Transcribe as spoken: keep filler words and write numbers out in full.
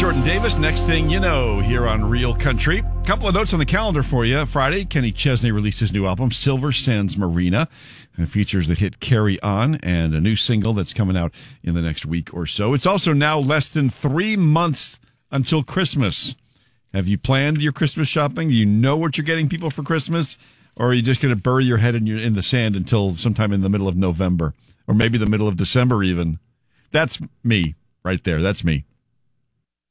Jordan Davis. Next thing you know, here on Real Country. A couple of notes on the calendar for you. Friday, Kenny Chesney released his new album, Silver Sands Marina. It features the hit Carry On and a new single that's coming out in the next week or so. It's also now less than three months until Christmas. Have you planned your Christmas shopping? Do you know what you're getting people for Christmas? Or are you just going to bury your head in, your, in the sand until sometime in the middle of November? Or maybe the middle of December even? That's me right there. That's me.